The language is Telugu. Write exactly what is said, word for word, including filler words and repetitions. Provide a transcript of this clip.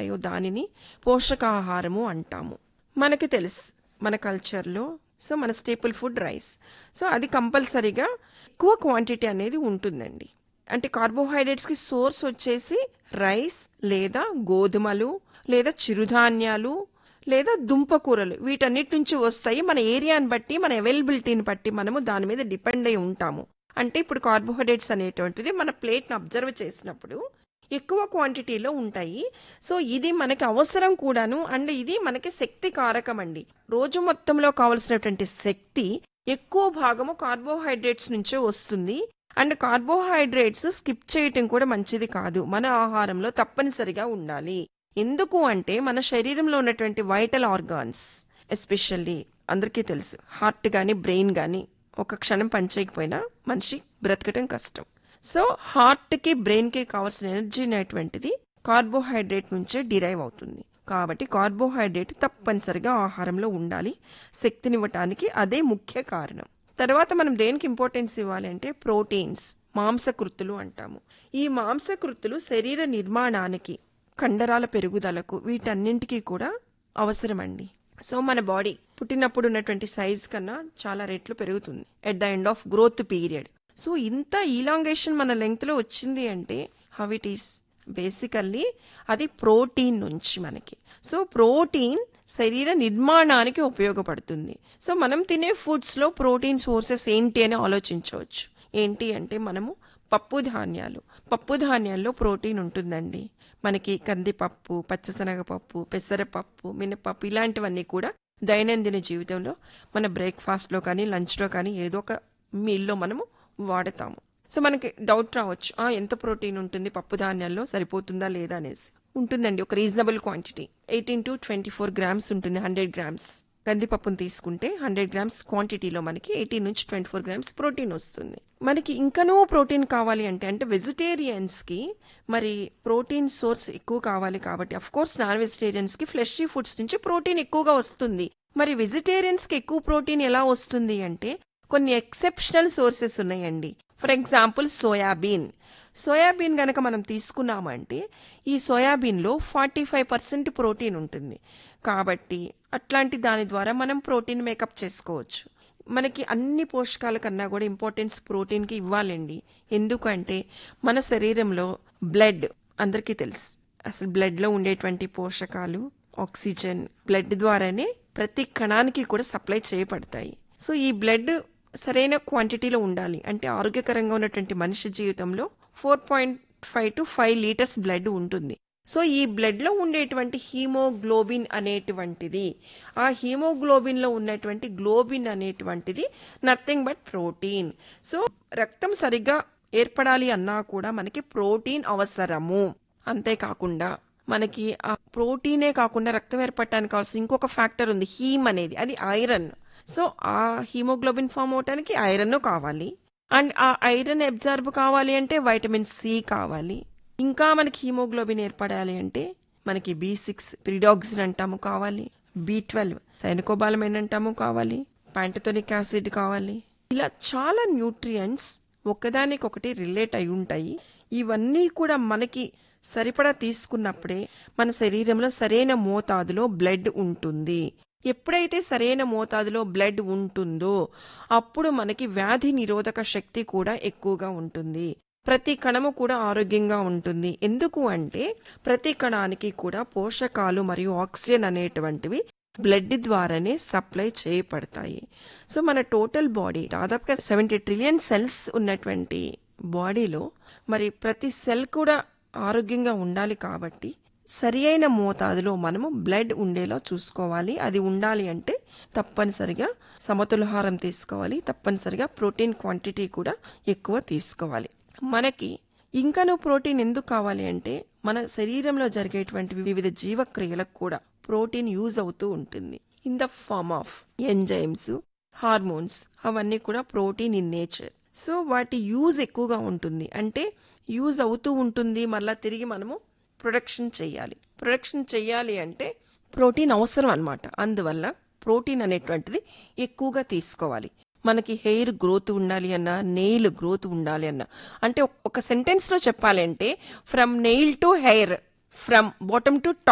ఉంటాయో దానిని పోషకాహారము అంటాము. మనకి తెలుసు మన కల్చర్లో సో మన స్టేపుల్ ఫుడ్ రైస్. సో అది కంపల్సరీగా ఎక్కువ క్వాంటిటీ అనేది ఉంటుందండి. అంటే కార్బోహైడ్రేట్స్కి సోర్స్ వచ్చేసి రైస్ లేదా గోధుమలు లేదా చిరుధాన్యాలు లేదా దుంపకూరలు వీటన్నిటి నుంచి వస్తాయి. మన ఏరియాని బట్టి మన అవైలబిలిటీని బట్టి మనము దాని మీద డిపెండ్ అయి ఉంటాము. అంటే ఇప్పుడు కార్బోహైడ్రేట్స్ అనేటువంటిది మన ప్లేట్ని అబ్జర్వ్ చేసినప్పుడు ఎక్కువ క్వాంటిటీలో ఉంటాయి. సో ఇది మనకి అవసరం కూడాను. అండ్ ఇది మనకి శక్తి కారకం అండి. రోజు మొత్తంలో కావలసినటువంటి శక్తి ఎక్కువ భాగము కార్బోహైడ్రేట్స్ నుంచే వస్తుంది. అండ్ కార్బోహైడ్రేట్స్ స్కిప్ చేయటం కూడా మంచిది కాదు. మన ఆహారంలో తప్పనిసరిగా ఉండాలి. ఎందుకు అంటే మన శరీరంలో ఉన్నటువంటి వైటల్ ఆర్గాన్స్ ఎస్పెషల్లీ అందరికీ తెలుసు హార్ట్ కానీ బ్రెయిన్ కానీ ఒక క్షణం పనిచేయకపోయినా మనిషి బ్రతకటం కష్టం. సో హార్ట్కి బ్రెయిన్కి కావాల్సిన ఎనర్జీ అనేటువంటిది కార్బోహైడ్రేట్ నుంచే డిరైవ్ అవుతుంది. కాబట్టి కార్బోహైడ్రేట్ తప్పనిసరిగా ఆహారంలో ఉండాలి శక్తినివ్వటానికి. అదే ముఖ్య కారణం. తర్వాత మనం దేనికి ఇంపార్టెన్స్ ఇవ్వాలి అంటే ప్రోటీన్స్, మాంసకృతులు అంటాము. ఈ మాంసకృతులు శరీర నిర్మాణానికి, కండరాల పెరుగుదలకు వీటన్నింటికి కూడా అవసరమండి. సో మన బాడీ పుట్టినప్పుడు ఉన్నటువంటి సైజ్ కన్నా చాలా రెట్లు పెరుగుతుంది at the end of growth period. So ఇంత ఈలాంగేషన్ మన లెంగ్త్లో వచ్చింది అంటే హౌ ఇట్ ఈస్ బేసికల్లీ అది ప్రోటీన్ నుంచి మనకి. సో ప్రోటీన్ శరీర నిర్మాణానికి ఉపయోగపడుతుంది. సో మనం తినే ఫుడ్స్లో ప్రోటీన్ సోర్సెస్ ఏంటి అని ఆలోచించవచ్చు. ఏంటి అంటే మనము పప్పు ధాన్యాలు పప్పు ధాన్యాల్లో ప్రోటీన్ ఉంటుందండి. మనకి కందిపప్పు, పచ్చశనగపప్పు, పెసరపప్పు, మినపప్పు ఇలాంటివన్నీ కూడా దైనందిన జీవితంలో మన బ్రేక్ఫాస్ట్లో కానీ లంచ్లో కానీ ఏదో ఒక మీల్లో మనము వాడతాము. సో మనకి డౌట్ రావచ్చు, ఎంత ప్రోటీన్ ఉంటుంది పప్పు ధాన్యాల్లో, సరిపోతుందా లేదా అనేసి. ఉంటుందండి ఒక reasonable quantity. Eighteen to twenty four grams ఉంటుంది. హండ్రెడ్ గ్రామ్స్ కందిపప్పును తీసుకుంటే హండ్రెడ్ గ్రామ్స్ క్వాంటిటీలో మనకి ఎయిటీన్ నుంచి ట్వంటీ ఫోర్ గ్రామ్స్ ప్రోటీన్ వస్తుంది. మనకి ఇంకనూ ప్రోటీన్ కావాలి అంటే అంటే వెజిటేరియన్స్కి మరి ప్రోటీన్ సోర్స్ ఎక్కువ కావాలి కాబట్టి of course non వెజిటేరియన్స్కి fleshy foods నుంచి ప్రోటీన్ ఎక్కువగా వస్తుంది. మరి వెజిటేరియన్స్కి ఎక్కువ ప్రోటీన్ ఎలా వస్తుంది అంటే కొన్ని ఎక్సెప్షనల్ సోర్సెస్ ఉన్నాయండి. For example soybean. సోయాబీన్ గనక మనం తీసుకున్నామంటే ఈ సోయాబీన్లో ఫార్టీ ఫైవ్ పర్సెంట్ ప్రోటీన్ ఉంటుంది. కాబట్టి అట్లాంటి దాని ద్వారా మనం ప్రోటీన్ మేకప్ చేసుకోవచ్చు. మనకి అన్ని పోషకాల కన్నా కూడా ఇంపార్టెన్స్ ప్రోటీన్కి ఇవ్వాలండి. ఎందుకంటే మన శరీరంలో బ్లడ్ అందరికీ తెలుసు అసలు బ్లడ్లో ఉండేటువంటి పోషకాలు ఆక్సిజన్ బ్లడ్ ద్వారానే ప్రతి కణానికి కూడా సప్లై చేయబడతాయి. సో ఈ బ్లడ్ సరైన క్వాంటిటీలో ఉండాలి అంటే ఆరోగ్యకరంగా ఉన్నటువంటి మనిషి జీవితంలో four point five to five litres blood ఉంటుంది. సో ఈ బ్లడ్లో ఉండేటువంటి హీమోగ్లోబిన్ అనేటువంటిది, ఆ హీమోగ్లోబిన్లో ఉన్నటువంటి గ్లోబిన్ అనేటువంటిది నథింగ్ బట్ ప్రోటీన్. సో రక్తం సరిగ్గా ఏర్పడాలి అన్నా కూడా మనకి ప్రోటీన్ అవసరము. అంతేకాకుండా మనకి ఆ ప్రోటీనే కాకుండా రక్తం ఏర్పడటానికి కావాల్సిన ఇంకొక ఫ్యాక్టర్ ఉంది, హీమ్ అనేది, అది ఐరన్. సో ఆ హీమోగ్లోబిన్ ఫామ్ అవటానికి ఐరన్ కావాలి. అండ్ ఆ ఐరన్ అబ్జార్బ్ కావాలి అంటే వైటమిన్ సి కావాలి. ఇంకా మనకి హీమోగ్లోబిన్ ఏర్పడాలి అంటే మనకి బి సిక్స్ పిరిడాక్సిన్ అంటాము కావాలి, బి ట్వెల్వ్ సైనకోబాలమైన్ అంటాము కావాలి, ప్యాంటోనిక్ యాసిడ్ కావాలి. ఇలా చాలా న్యూట్రియంట్స్ ఒకదానికొకటి రిలేట్ అయి ఉంటాయి. ఇవన్నీ కూడా మనకి సరిపడా తీసుకున్నప్పుడే మన శరీరంలో సరైన మోతాదులో బ్లడ్ ఉంటుంది. ఎప్పుడైతే సరైన మోతాదులో బ్లడ్ ఉంటుందో అప్పుడు మనకి వ్యాధి నిరోధక శక్తి కూడా ఎక్కువగా ఉంటుంది. ప్రతి కణము కూడా ఆరోగ్యంగా ఉంటుంది. ఎందుకు అంటే ప్రతి కణానికి కూడా పోషకాలు మరియు ఆక్సిజన్ అనేటువంటివి బ్లడ్ ద్వారానే సప్లై చేయబడతాయి. సో మన టోటల్ బాడీ దాదాపుగా సెవెంటీ ట్రిలియన్ సెల్స్ ఉన్నటువంటి బాడీలో మరి ప్రతి సెల్ కూడా ఆరోగ్యంగా ఉండాలి. కాబట్టి సరి అయిన మోతాదులో మనము బ్లడ్ ఉండేలా చూసుకోవాలి. అది ఉండాలి అంటే తప్పనిసరిగా సమతులాహారం తీసుకోవాలి. తప్పనిసరిగా ప్రోటీన్ క్వాంటిటీ కూడా ఎక్కువ తీసుకోవాలి. మనకి ఇంకనూ ప్రోటీన్ ఎందుకు కావాలి అంటే మన శరీరంలో జరిగేటువంటి వివిధ జీవక్రియలకు కూడా ప్రోటీన్ యూజ్ అవుతూ ఉంటుంది. In the form of enzymes, hormones, అవన్నీ కూడా ప్రోటీన్ ఇన్ నేచర్. సో వాటి యూజ్ ఎక్కువగా ఉంటుంది. అంటే యూజ్ అవుతూ ఉంటుంది, మళ్ళీ తిరిగి మనము ప్రొడక్షన్ చెయ్యాలి. ప్రొడక్షన్ చెయ్యాలి అంటే ప్రోటీన్ అవసరం అన్నమాట. అందువల్ల ప్రోటీన్ అనేటువంటిది ఎక్కువగా తీసుకోవాలి. మనకి హెయిర్ గ్రోత్ ఉండాలి అన్నా, నెయిల్ గ్రోత్ ఉండాలి అన్నా, అంటే ఒక సెంటెన్స్లో చెప్పాలి అంటే from nail to hair, from bottom to top